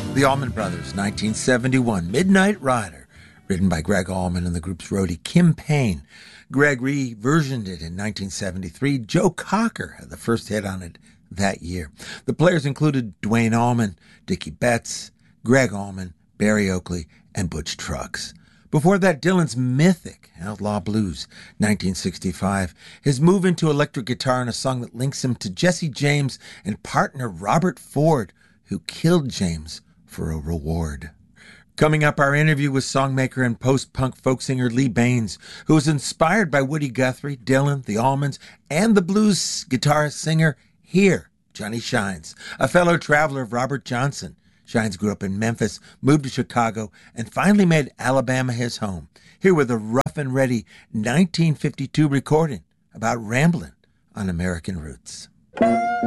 The Allman Brothers, 1971, Midnight Rider, written by Greg Allman and the group's roadie Kim Payne. Greg re-versioned it in 1973. Joe Cocker had the first hit on it that year. The players included Duane Allman, Dickie Betts, Greg Allman, Barry Oakley, and Butch Trucks. Before that, Dylan's mythic Outlaw Blues, 1965. His move into electric guitar in a song that links him to Jesse James and partner Robert Ford, who killed James for a reward. Coming up, our interview with songmaker and post-punk folk singer Lee Baines, who was inspired by Woody Guthrie, Dylan, the Allmans, and the blues guitarist-singer Here, Johnny Shines, a fellow traveler of Robert Johnson. Shines grew up in Memphis, moved to Chicago, and finally made Alabama his home. Here with a rough and ready 1952 recording about rambling on American roots.